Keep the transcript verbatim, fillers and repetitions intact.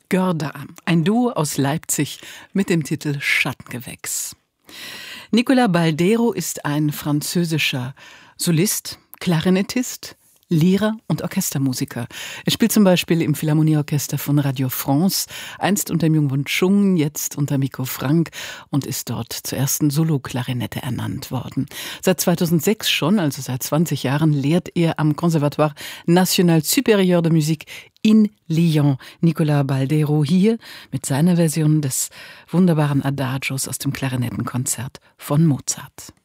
Görda, ein Duo aus Leipzig mit dem Titel Schattengewächs. Nicolas Baldero ist ein französischer Solist, Klarinettist, Lehrer und Orchestermusiker. Er spielt zum Beispiel im Philharmonieorchester von Radio France, einst unter Myung-Whun Chung, jetzt unter Miko Frank und ist dort zur ersten Solo-Klarinette ernannt worden. Seit zweitausendsechs schon, also seit zwanzig Jahren, lehrt er am Conservatoire National Supérieur de Musique in Lyon. Nicolas Baldero hier mit seiner Version des wunderbaren Adagios aus dem Klarinettenkonzert von Mozart.